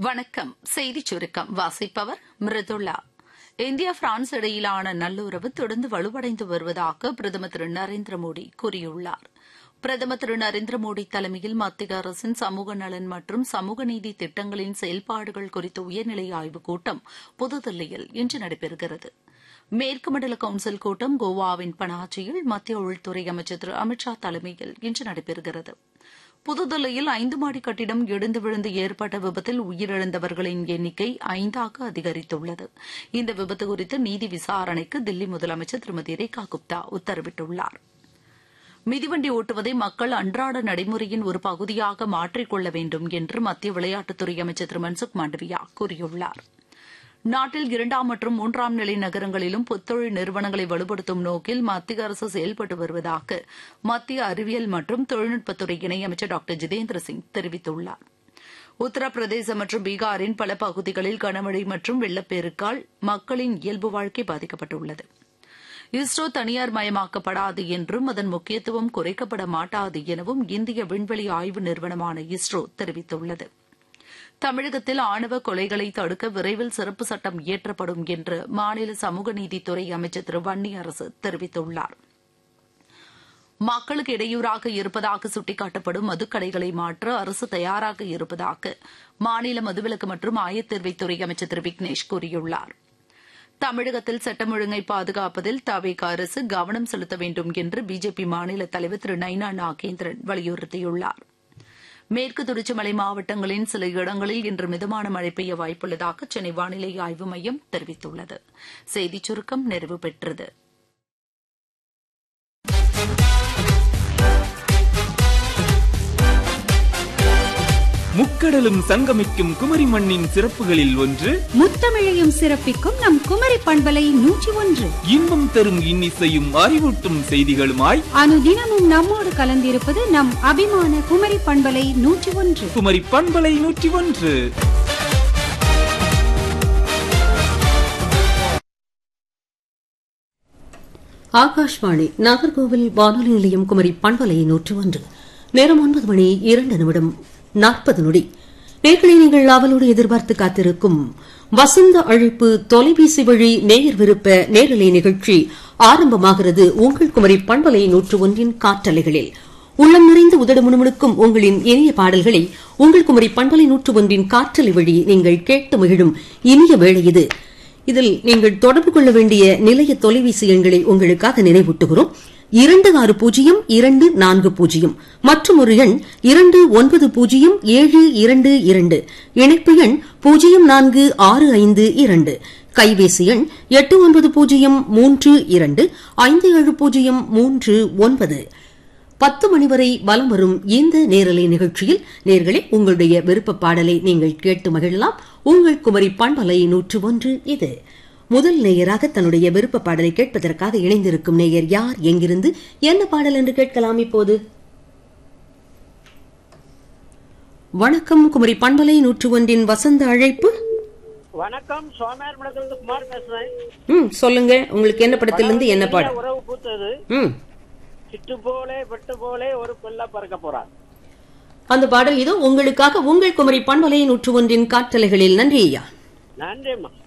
வணக்கம். செய்திச் சுருக்கம் வாசிப்பவர் மிருதுளா. இந்தியா பிரான்ஸ் இடையிலான நல்லுறவு தொடர்ந்து வலுவடைந்து வருவதாக பிரதமர் திரு நரேந்திர மோடி கூறியுள்ளார். பிரதமர் திரு நரேந்திர மோடி தலைமையில் மத்திய அரசின் சமூக நலன் மற்றும் சமூக நீதி திட்டங்களின் செயல்பாடுகள் குறித்த உயர்நிலை ஆய்வுக் கூட்டம் புதுதில்லியில் இன்று நடைபெறுகிறது. மேற்கு மண்டல கவுன்சில் கூட்டம் கோவாவின் பனாஜியில் மத்திய உள்துறை அமைச்சர் திரு அமித் ஷா தலைமையில் இன்று நடைபெறுகிறது. புதுதில்லியில் 5 மாடி கட்டிடம் இடிந்து விழுந்து ஏற்பட்ட விபத்தில் உயிரிழந்தவர்களின் எண்ணிக்கை 5ஆக அதிகரித்துள்ளது. இந்த விபத்து குறித்து நீதி விசாரணைக்கு தில்லி முதலமைச்சர் திருமதி ரேகா குப்தா உத்தரவிட்டுள்ளார். மிதிவண்டி ஓட்டுவதை மக்கள் அன்றாட நடைமுறையின் ஒரு பகுதியாக மாற்றிக்கொள்ள வேண்டும் என்று மத்திய விளையாட்டுத்துறை அமைச்சர் திரு மன்சுக் மாண்டவியா கூறியுள்ளார். நாட்டில் 2ஆம் மற்றும் 3ஆம் நிலை நகரங்களிலும் புத்தொழில் நிறுவனங்களை வலுப்படுத்தும் நோக்கில் மத்திய அரசு செயல்பட்டு வருவதாக மத்திய அறிவியல் மற்றும் தொழில்நுட்பத்துறை இணையமைச்சர் டாக்டர் ஜிதேந்திர சிங் தெரிவித்துள்ளார். உத்தரப்பிரதேசம் மற்றும் பீகாரின் பல பகுதிகளில் கனமழை மற்றும் வெள்ளப்பெருக்கால் மக்களின் இயல்பு வாழ்க்கை பாதிக்கப்பட்டுள்ளது. இஸ்ரோ தனியார் மயமாக்கப்படாது என்றும் அதன் முக்கியத்துவம் குறைக்கப்பட மாட்டாது எனவும் இந்திய விண்வெளி ஆய்வு நிறுவனமான இஸ்ரோ தெரிவித்துள்ளது. தமிழகத்தில் ஆணவ கொலைகளை தடுக்க விரைவில் சிறப்பு சட்டம் இயற்றப்படும் என்று மாநில சமூக நீதித்துறை அமைச்சர் திரு வன்னியரசு தெரிவித்துள்ளார். மக்களுக்கு இடையூறாக இருப்பதாக சுட்டிக்காட்டப்படும் மதுக்கடைகளை மாற்ற அரசு தயாராக இருப்பதாக மாநில மதுவிலக்கு மற்றும் ஆயத்தீர்வைத்துறை அமைச்சர் திரு விக்னேஷ் கூறியுள்ளார். தமிழகத்தில் சட்டம் ஒழுங்கை பாதுகாப்பதில் தவிக அரசு கவனம் செலுத்த வேண்டும் என்று பிஜேபி மாநில தலைவர் திரு நைனா நாகேந்திரன் வலியுறுத்தியுள்ளார். மேற்கு தொடர்ச்சி மலை மாவட்டங்களின் சில இடங்களில் இன்று மிதமான மழை பெய்ய வாய்ப்புள்ளதாக சென்னை வானிலை ஆய்வு மையம் தெரிவித்துள்ளது. செய்திச் சுருக்கம் நிறைவு பெற்றது. முக்கடலும் சங்கமிக்கும் குமரி மண்ணின் சிறப்புகளில் ஒன்று, முத்தமிழையும் சிறப்பிக்கும் நம் குமரி பண்பலை 101. இன்பம் தரும் இன்னிசையும் அறிவூட்டும் செய்திகளுமாய் அனுதினமும் நம்மோடு கலந்திருப்பது நம் அபிமான குமரி பண்பலை 101. குமரி பண்பலை 101. ஆகாஷ்வாணி நாகர்கோவில் வானொலி நிலையம் குமரி பண்பலை 101. நேரம் 9:02:40. நேர்களை நீங்கள் ஆவலோடு எதிர்பார்த்து காத்திருக்கும் வசந்த அழைப்பு தொலைபேசி வழி நேயர் விருப்ப நேரலை நிகழ்ச்சி ஆரம்பமாகிறது. உங்கள் குமரி பண்பலை 101 காற்றலைகளில் உள்ளம் நிறைந்து உதடு முணுமுணுக்கும் உங்களின் இனிய பாடல்களை உங்கள் குமரி பண்பலை 101 காற்றலை வழி நீங்கள் கேட்டு மகிழும் இனிய வேளை இது. இதில் நீங்கள் தொடர்பு கொள்ள வேண்டிய நிலைய தொலைபேசி எண்களை உங்களுக்காக நினைவூட்டுகிறோம். 260240 மற்றும் ஒரு எண் 290722, இணைப்பு எண் 0465, கைபேசி எண் 8903257039. 10 மணி வரை வலம் வரும் இந்த நேரலை நிகழ்ச்சியில் நேர்களே உங்களுடைய விருப்ப பாடலை நீங்கள் கேட்டு மகிழலாம். உங்கள் குமரி பண்பலை 101 இது. முதல் நேயராக தன்னுடைய விருப்ப பாடலை கேட்பதற்காக இணைந்திருக்கும் நேயர் யார், எங்கிருந்து, என்ன பாடல் என்று கேட்கலாம். இப்போது வணக்கம். குமரி பண்பலை 101 வசந்த அழைப்பு. வணக்கம். சோமேர் படத்திலிருந்து குமார் பேசுறேன். சொல்லுங்க, உங்களுக்கு என்ன படத்திலிருந்து என்ன பாடல்? உறவு பூத்தது சிட்டு போலே பட்டு போலே ஒரு பிள்ளை பறக்க போறார். அந்த பாடல் இதோ உங்களுக்காக உங்கள் குமரி பண்பலை 101 காற்றலைகளில். நன்றி ஐயா. நன்றிம்மா.